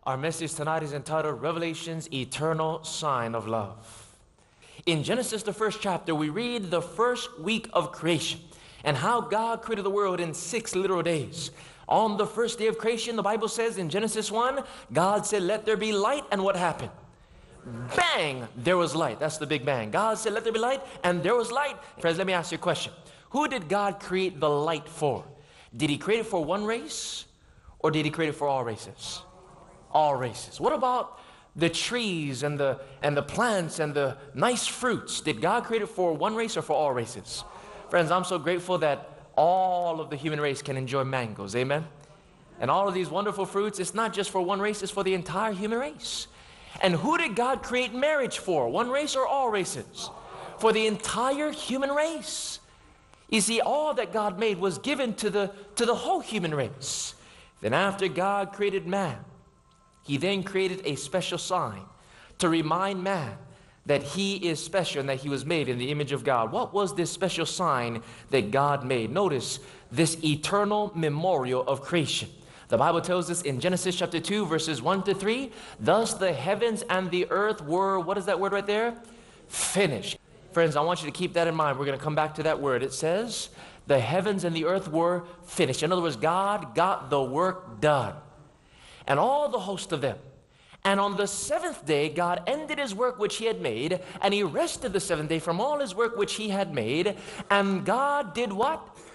Our message tonight is entitled Revelation's Eternal Sign of Love. In Genesis, the first chapter, we read the first week of creation and how God created the world in 6 literal days. On the first day of creation, the Bible says in Genesis 1, God said, "Let there be light," and what happened? Bang! There was light. That's the big bang. God said, "Let there be light," and there was light. Friends, let me ask you a question. Who did God create the light for? Did He create it for one race, or did He create it for all races? All races. What about the trees and the plants and the nice fruits? Did God create it for one race or for all races? Friends, I'm so grateful that all of the human race can enjoy mangoes. Amen? And all of these wonderful fruits, it's not just for one race, it's for the entire human race. And who did God create marriage for? One race or all races? For the entire human race. You see, all that God made was given to the whole human race. Then after God created man, He then created a special sign to remind man that he is special and that he was made in the image of God. What was this special sign that God made? Notice this eternal memorial of creation. The Bible tells us in Genesis chapter 2, verses 1 to 3, "Thus the heavens and the earth were," what is that word right there? "Finished." Friends, I want you to keep that in mind. We're going to come back to that word. It says, the heavens and the earth were finished. In other words, God got the work done. And all the host of them. And on the 7th day, God ended His work which He had made, and He rested the 7th day from all His work which He had made. And God did what?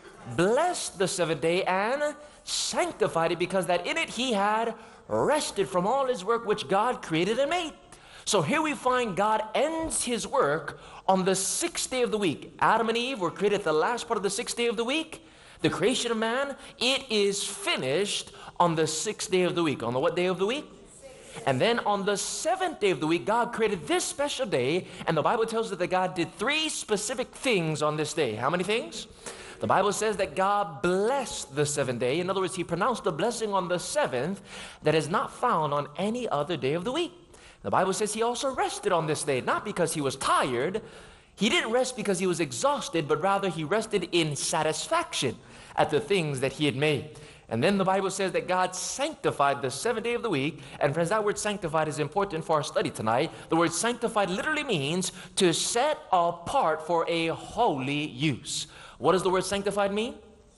Blessed the 7th day and sanctified it, because that in it He had rested from all His work which God created and made. So here we find God ends His work on the 6th day of the week. Adam and Eve were created the last part of the 6th day of the week. The creation of man, it is finished on the 6th day of the week. On the what day of the week? And then on the 7th day of the week, God created this special day, and the Bible tells us that God did 3 specific things on this day. How many things? The Bible says that God blessed the 7th day. In other words, He pronounced a blessing on the 7th that is not found on any other day of the week. The Bible says He also rested on this day, not because He was tired. He didn't rest because He was exhausted, but rather He rested in satisfaction at the things that He had made. And then the Bible says that God sanctified the 7th day of the week. And friends, that word sanctified is important for our study tonight. The word sanctified literally means to set apart for a holy use. What does the word sanctified mean?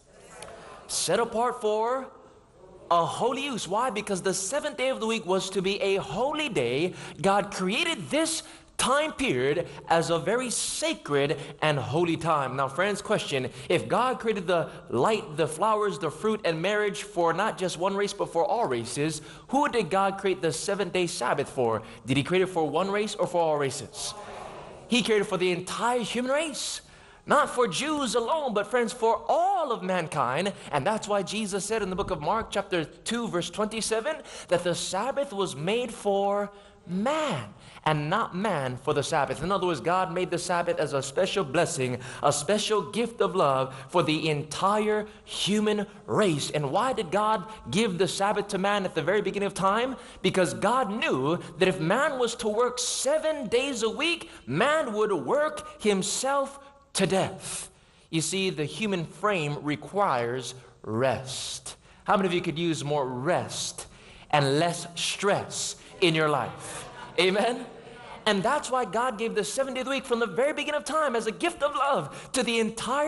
Set apart for a holy use. Why? Because the 7th day of the week was to be a holy day. God created this time period as a very sacred and holy time. Now, friends, question: if God created the light, the flowers, the fruit, and marriage for not just one race but for all races, who did God create the 7th-day Sabbath for? Did He create it for one race or for all races? He created it for the entire human race. Not for Jews alone, but friends, for all of mankind. And that's why Jesus said in the book of Mark chapter 2 verse 27 that the Sabbath was made for man and not man for the Sabbath. In other words, God made the Sabbath as a special blessing, a special gift of love for the entire human race. And why did God give the Sabbath to man at the very beginning of time? Because God knew that if man was to work 7 days a week, man would work himself to death. You see, the human frame requires rest. How many of you could use more rest and less stress in your life? Amen? And that's why God gave the 7th day of the week from the very beginning of time as a gift of love to the entire